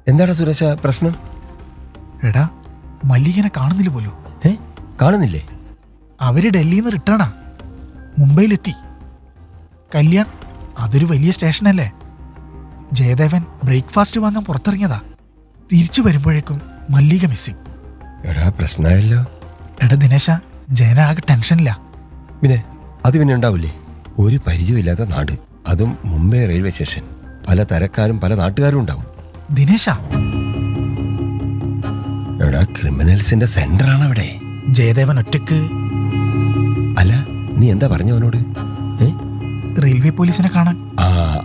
എന്താടാ സുരേഷ പ്രശ്നം? എടാ, മല്ലികനെ കാണുന്നില്ല പോലും. കാണുന്നില്ലേ? അവര് ഡൽഹിയിൽ നിന്ന് റിട്ടേണാ, മുംബൈയിലെത്തി. കല്യാൺ അതൊരു വലിയ സ്റ്റേഷനല്ലേ. ജയദേവൻ ബ്രേക്ക്ഫാസ്റ്റ് വാങ്ങാൻ പുറത്തിറങ്ങിയതാ. തിരിച്ചു വരുമ്പോഴേക്കും മല്ലിക മിസ്സിംഗ്. എടാ പ്രശ്നമായല്ലോ. എടാ ദിനേശ, ജയന ആകെ ടെൻഷനില്ല. പിന്നെ അത് പിന്നെ ഉണ്ടാവില്ലേ? ഒരു പരിചയമില്ലാത്ത നാട്, അതും മുംബൈ റെയിൽവേ സ്റ്റേഷൻ. പല തരക്കാരും പല നാട്ടുകാരും ഉണ്ടാവും. ദിനേശ, എടാ ക്രിമിനൽസിന്റെ സെന്ററാണ് അവിടെ. ജയദേവൻ ഒറ്റക്ക്. അല്ല, നീ എന്താ പറഞ്ഞവനോട്? റെയിൽവേ പോലീസിനെ കാണാൻ. ആ